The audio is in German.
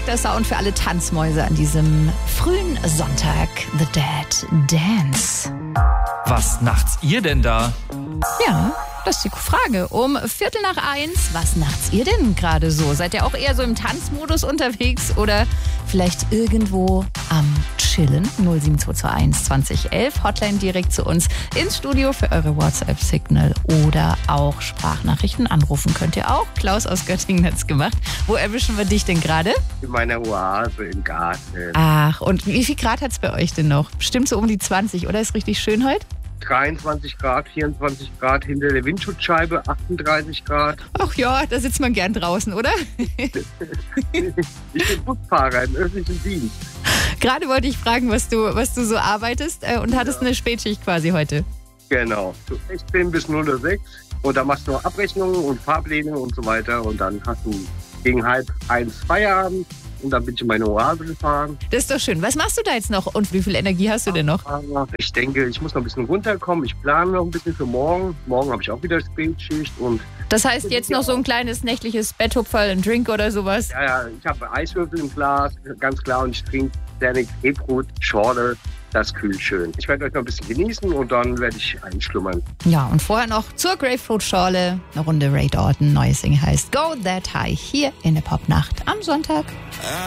perfekter Sound für alle Tanzmäuse an diesem frühen Sonntag. The Dead Dance. Was nachts ihr denn da? Ja, das ist die Frage. Um 1:45. Was nachts ihr denn gerade so? Seid ihr auch eher so im Tanzmodus unterwegs oder vielleicht irgendwo am Chillen? 07221 2011. Hotline direkt zu uns ins Studio für eure WhatsApp-Signal oder auch Sprachnachrichten. Anrufen könnt ihr auch. Klaus aus Göttingen hat's gemacht. Wo erwischen wir dich denn gerade? In meiner Oase im Garten. Ach, und wie viel Grad hat's bei euch denn noch? Bestimmt so um die 20, oder? Ist richtig schön heute? 23 Grad, 24 Grad hinter der Windschutzscheibe, 38 Grad. Ach ja, da sitzt man gern draußen, oder? Ich bin Busfahrer im öffentlichen Dienst. Gerade wollte ich fragen, was du so arbeitest und hattest eine Spätschicht quasi heute. Genau, so 16 bis 0:06 Uhr. Und da machst du noch Abrechnungen und Fahrpläne und so weiter. Und dann hast du gegen 12:30 Feierabend. Und dann bin ich in meine Oase gefahren. Das ist doch schön. Was machst du da jetzt noch und wie viel Energie hast du denn noch? Ich denke, ich muss noch ein bisschen runterkommen. Ich plane noch ein bisschen für morgen. Morgen habe ich auch wieder Spätschicht. Und das heißt jetzt noch so ein kleines nächtliches Betthupferl, ein Drink oder sowas? Ja, ich habe Eiswürfel im Glas, ganz klar. Und ich trinke gerne Grapefruit-Schorle. Das kühlt schön. Ich werde euch noch ein bisschen genießen und dann werde ich einschlummern. Ja, und vorher noch zur Grapefruit-Schorle eine Runde Ray Dalton. Neue Single heißt Go That High hier in der Popnacht am Sonntag.